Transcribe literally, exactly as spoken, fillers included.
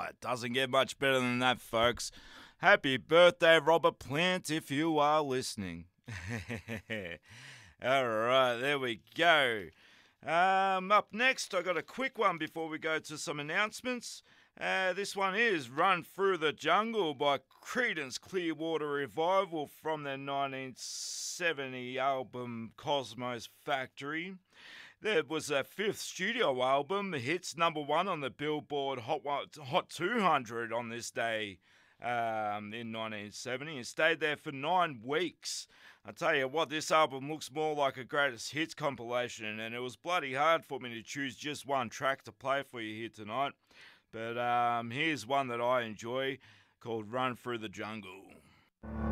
Oh, it doesn't get much better than that, folks. Happy birthday, Robert Plant, if you are listening. All right, there we go. Um, up next, I got a quick one before we go to some announcements. Uh, this one is Run Through the Jungle by Creedence Clearwater Revival from their nineteen seventy album Cosmos Factory. There was a fifth studio album, hits number one on the Billboard Hot Hot two hundred on this day um, in nineteen seventy and stayed there for nine weeks. I tell you what, this album looks more like a greatest hits compilation, and it was bloody hard for me to choose just one track to play for you here tonight. But um, here's one that I enjoy called Run Through the Jungle.